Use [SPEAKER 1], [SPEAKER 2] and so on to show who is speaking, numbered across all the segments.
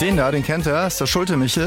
[SPEAKER 1] Den da, den kennt er, ist der Schulte-Michel.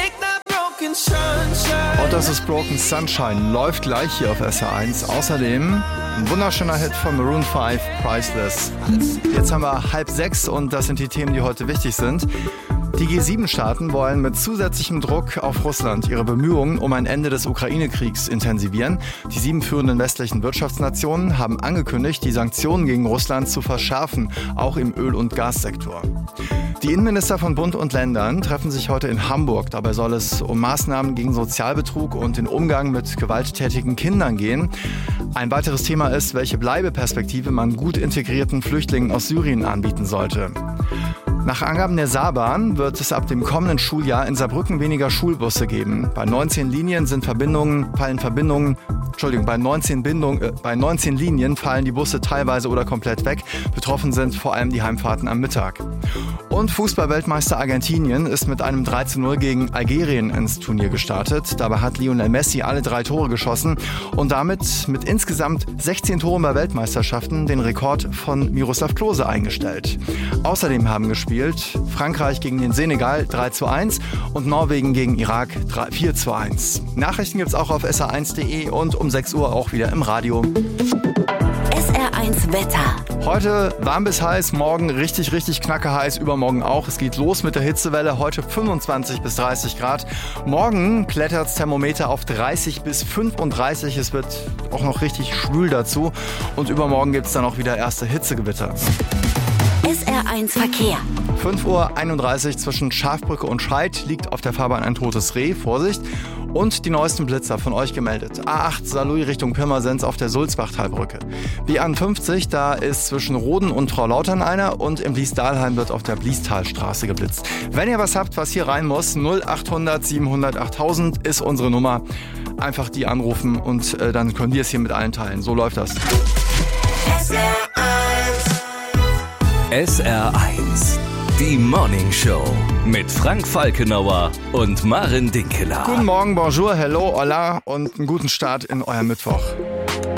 [SPEAKER 1] Und das ist Broken Sunshine, läuft gleich hier auf SR1. Außerdem ein wunderschöner Hit von Maroon 5, Priceless. Jetzt haben wir 5:30 und das sind die Themen, die heute wichtig sind. Die G7-Staaten wollen mit zusätzlichem Druck auf Russland ihre Bemühungen um ein Ende des Ukraine-Kriegs intensivieren. Die 7 führenden westlichen Wirtschaftsnationen haben angekündigt, die Sanktionen gegen Russland zu verschärfen, auch im Öl- und Gassektor. Die Innenminister von Bund und Ländern treffen sich heute in Hamburg. Dabei soll es um Maßnahmen gegen Sozialbetrug und den Umgang mit gewalttätigen Kindern gehen. Ein weiteres Thema ist, welche Bleibeperspektive man gut integrierten Flüchtlingen aus Syrien anbieten sollte. Nach Angaben der Saarbahn wird es ab dem kommenden Schuljahr in Saarbrücken weniger Schulbusse geben. Bei 19 Linien fallen die Busse teilweise oder komplett weg. Betroffen sind vor allem die Heimfahrten am Mittag. Und Fußball-Weltmeister Argentinien ist mit einem 3:0 gegen Algerien ins Turnier gestartet. Dabei hat Lionel Messi alle 3 Tore geschossen und damit mit insgesamt 16 Toren bei Weltmeisterschaften den Rekord von Miroslav Klose eingestellt. Außerdem haben gespielt Frankreich gegen den Senegal 3:1 und Norwegen gegen Irak 4:1. Nachrichten gibt's auch auf sr1.de und um 6 Uhr auch wieder im Radio.
[SPEAKER 2] SR1 Wetter.
[SPEAKER 1] Heute warm bis heiß, morgen richtig knacke heiß, übermorgen auch. Es geht los mit der Hitzewelle, heute 25 bis 30 Grad. Morgen klettert das Thermometer auf 30 bis 35. Es wird auch noch richtig schwül dazu. Und übermorgen gibt es dann auch wieder erste Hitzegewitter.
[SPEAKER 2] SR1 Verkehr.
[SPEAKER 1] 5:31 Uhr zwischen Schafbrücke und Scheid liegt auf der Fahrbahn ein totes Reh. Vorsicht! Und die neuesten Blitzer von euch gemeldet. A8 Saarlouis Richtung Pirmasens auf der Sulzbachtalbrücke. B51, da ist zwischen Roden und Frau-Lautern einer und im Bliesdalheim wird auf der Bliestalstraße geblitzt. Wenn ihr was habt, was hier rein muss, 0800 700 8000 ist unsere Nummer. Einfach die anrufen und dann können wir es hier mit allen teilen. So läuft das.
[SPEAKER 3] SR1, die Morning Show mit Frank Falkenauer und Maren Dinkeler.
[SPEAKER 1] Guten Morgen, bonjour, hello, hola und einen guten Start in euer Mittwoch.